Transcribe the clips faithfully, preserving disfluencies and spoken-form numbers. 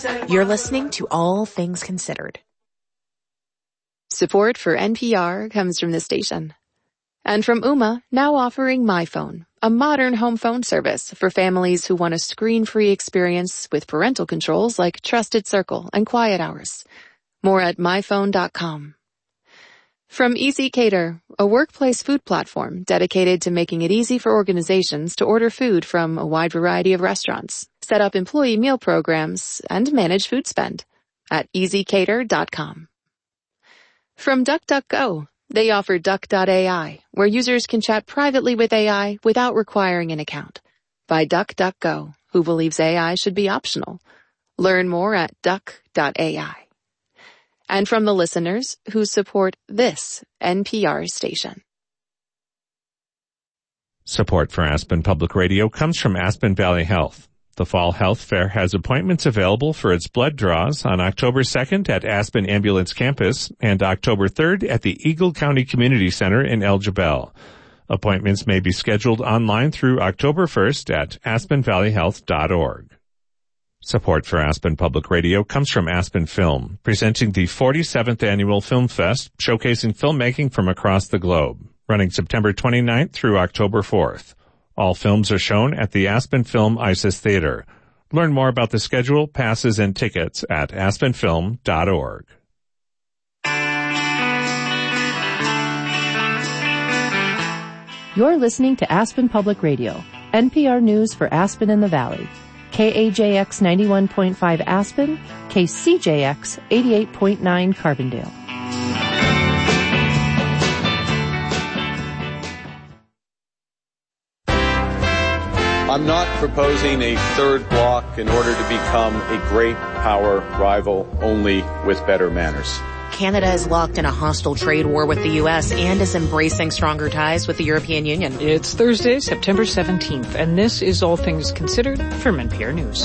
You're listening to All Things Considered. Support for N P R comes from the station. And from Ooma, now offering MyPhone, a modern home phone service for families who want a screen-free experience with parental controls like Trusted Circle and Quiet Hours. More at my phone dot com. From Easy Cater, a workplace food platform dedicated to making it easy for organizations to order food from a wide variety of restaurants, set up employee meal programs, and manage food spend at easy cater dot com. From DuckDuckGo, they offer Duck dot A I, where users can chat privately with A I without requiring an account. By DuckDuckGo, who believes A I should be optional. Learn more at duck dot A I. And from the listeners who support this N P R station. Support for Aspen Public Radio comes from Aspen Valley Health. The Fall Health Fair has appointments available for its blood draws on October second at Aspen Ambulance Campus and October third at the Eagle County Community Center in El Jebel. Appointments may be scheduled online through October first at aspen valley health dot org. Support for Aspen Public Radio comes from Aspen Film, presenting the forty-seventh Annual Film Fest, showcasing filmmaking from across the globe, running September twenty-ninth through October fourth. All films are shown at the Aspen Film Isis Theater. Learn more about the schedule, passes, and tickets at aspen film dot org. You're listening to Aspen Public Radio, N P R News for Aspen and the Valley. K A J X ninety-one point five Aspen, K C J X eighty-eight point nine Carbondale. I'm not proposing a third bloc in order to become a great power rival, only with better manners. Canada is locked in a hostile trade war with the U S and is embracing stronger ties with the European Union. It's Thursday, September seventeenth, and this is All Things Considered from N P R News.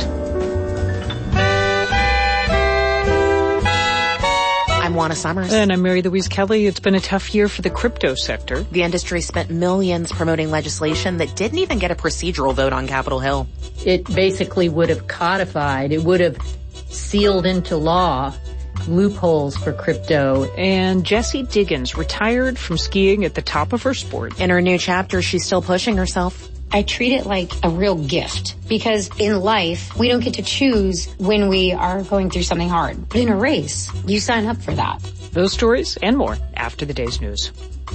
I'm Juana Summers. And I'm Mary Louise Kelly. It's been a tough year for the crypto sector. The industry spent millions promoting legislation that didn't even get a procedural vote on Capitol Hill. It basically would have codified, it would have sealed into law loopholes for crypto. And Jessie Diggins retired from skiing at the top of her sport. In her new chapter, she's still pushing herself. I treat it like a real gift because in life, we don't get to choose when we are going through something hard. But in a race, you sign up for that. Those stories and more after the day's news.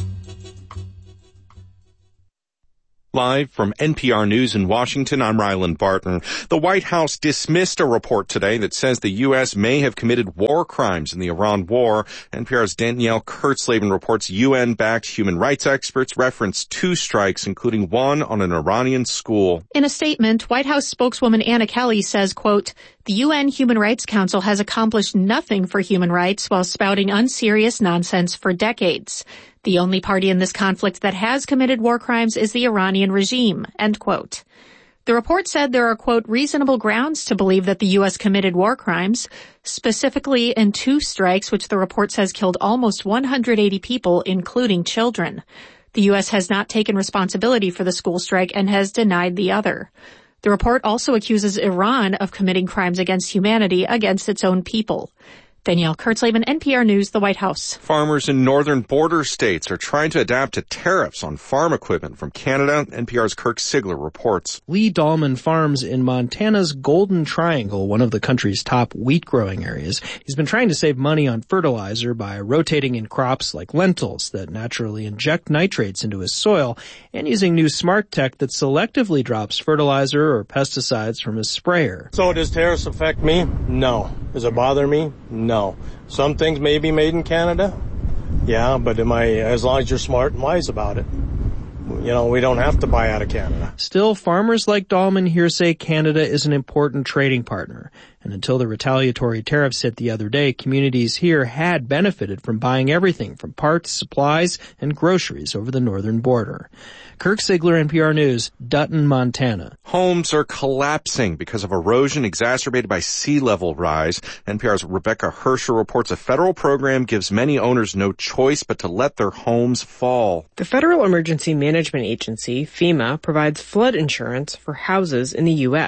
Live from N P R News in Washington, I'm Ryland Barton. The White House dismissed a report today that says the U S may have committed war crimes in the Iran war. N P R's Danielle Kurtzleben reports U N-backed human rights experts referenced two strikes, including one on an Iranian school. In a statement, White House spokeswoman Anna Kelly says, quote, "The U N Human Rights Council has accomplished nothing for human rights while spouting unserious nonsense for decades. The only party in this conflict that has committed war crimes is the Iranian regime," end quote. The report said there are, quote, "reasonable grounds to believe that the U S committed war crimes, specifically in two strikes which the report says killed almost one hundred eighty people, including children. The U S has not taken responsibility for the school strike and has denied the other." The report also accuses Iran of committing crimes against humanity against its own people. Danielle Kurtzleben, N P R News, the White House. Farmers in northern border states are trying to adapt to tariffs on farm equipment from Canada. N P R's Kirk Sigler reports. Lee Dahlman farms in Montana's Golden Triangle, one of the country's top wheat growing areas. He's been trying to save money on fertilizer by rotating in crops like lentils that naturally inject nitrates into his soil and using new smart tech that selectively drops fertilizer or pesticides from his sprayer. So does tariffs affect me? No. Does it bother me? No. No. Some things may be made in Canada. Yeah, but am I, as long as you're smart and wise about it. You know, we don't have to buy out of Canada. Still, farmers like Dahlman here say Canada is an important trading partner. And until the retaliatory tariffs hit the other day, communities here had benefited from buying everything from parts, supplies, and groceries over the northern border. Kirk Sigler, N P R News, Dutton, Montana. Homes are collapsing because of erosion exacerbated by sea level rise. N P R's Rebecca Hersher reports a federal program gives many owners no choice but to let their homes fall. The Federal Emergency Management Agency, FEMA, provides flood insurance for houses in the U S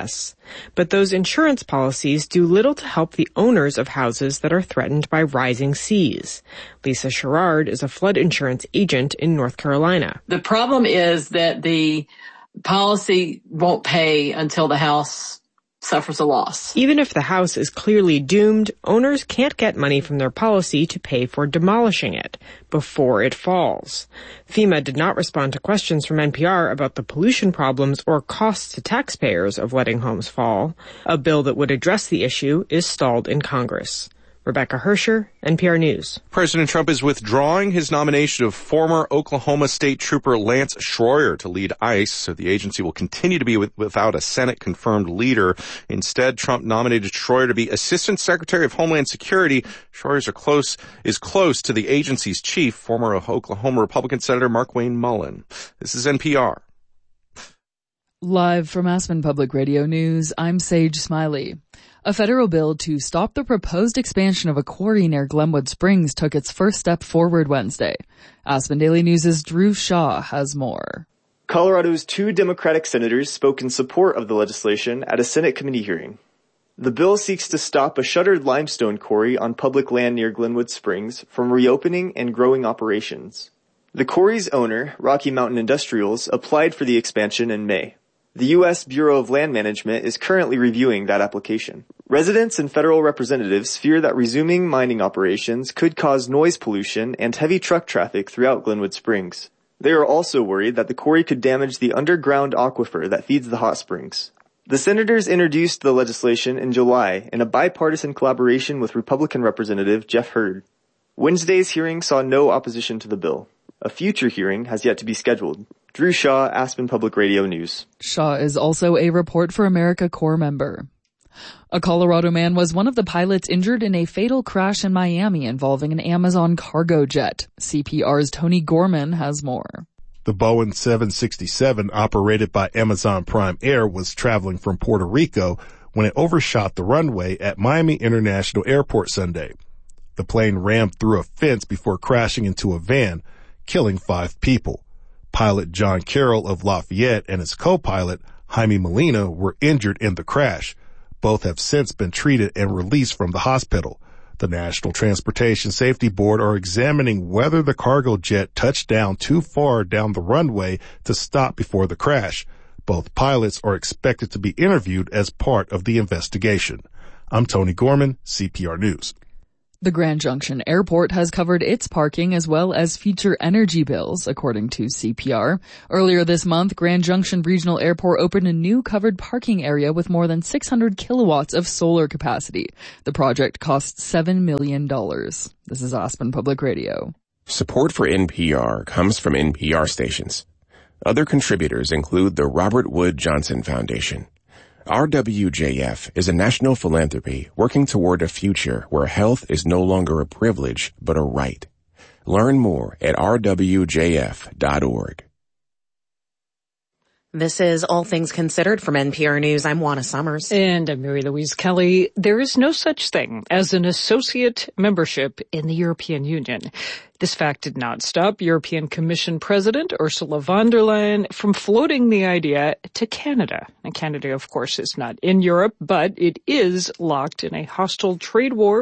But those insurance policies do little to help the owners of houses that are threatened by rising seas. Lisa Sherrard is a flood insurance agent in North Carolina. The problem is that the policy won't pay until the house suffers a loss. Even if the house is clearly doomed, owners can't get money from their policy to pay for demolishing it before it falls. FEMA did not respond to questions from N P R about the pollution problems or costs to taxpayers of letting homes fall. A bill that would address the issue is stalled in Congress. Rebecca Hersher, N P R News. President Trump is withdrawing his nomination of former Oklahoma State Trooper Lance Schroyer to lead ICE, so the agency will continue to be with, without a Senate-confirmed leader. Instead, Trump nominated Schroyer to be Assistant Secretary of Homeland Security. Schroyer are close, is close to the agency's chief, former Oklahoma Republican Senator Markwayne Mullin. This is N P R. Live from Aspen Public Radio News, I'm Sage Smiley. A federal bill to stop the proposed expansion of a quarry near Glenwood Springs took its first step forward Wednesday. Aspen Daily News' Drew Shaw has more. Colorado's two Democratic senators spoke in support of the legislation at a Senate committee hearing. The bill seeks to stop a shuttered limestone quarry on public land near Glenwood Springs from reopening and growing operations. The quarry's owner, Rocky Mountain Industrials, applied for the expansion in May. The U S Bureau of Land Management is currently reviewing that application. Residents and federal representatives fear that resuming mining operations could cause noise pollution and heavy truck traffic throughout Glenwood Springs. They are also worried that the quarry could damage the underground aquifer that feeds the hot springs. The senators introduced the legislation in July in a bipartisan collaboration with Republican Representative Jeff Hurd. Wednesday's hearing saw no opposition to the bill. A future hearing has yet to be scheduled. Drew Shaw, Aspen Public Radio News. Shaw is also a Report for America Corps member. A Colorado man was one of the pilots injured in a fatal crash in Miami involving an Amazon cargo jet. C P R's Tony Gorman has more. The Boeing seven sixty-seven, operated by Amazon Prime Air, was traveling from Puerto Rico when it overshot the runway at Miami International Airport Sunday. The plane rammed through a fence before crashing into a van, killing five people. Pilot John Carroll of Lafayette and his co-pilot, Jaime Molina, were injured in the crash. Both have since been treated and released from the hospital. The National Transportation Safety Board are examining whether the cargo jet touched down too far down the runway to stop before the crash. Both pilots are expected to be interviewed as part of the investigation. I'm Tony Gorman, C P R News. The Grand Junction Airport has covered its parking as well as future energy bills, according to C P R. Earlier this month, Grand Junction Regional Airport opened a new covered parking area with more than six hundred kilowatts of solar capacity. The project cost seven million dollars. This is Aspen Public Radio. Support for N P R comes from N P R stations. Other contributors include the Robert Wood Johnson Foundation. R W J F is a national philanthropy working toward a future where health is no longer a privilege, but a right. Learn more at r w j f dot org. This is All Things Considered from N P R News. I'm Juana Summers. And I'm Mary Louise Kelly. There is no such thing as an associate membership in the European Union. This fact did not stop European Commission President Ursula von der Leyen from floating the idea to Canada. And Canada, of course, is not in Europe, but it is locked in a hostile trade war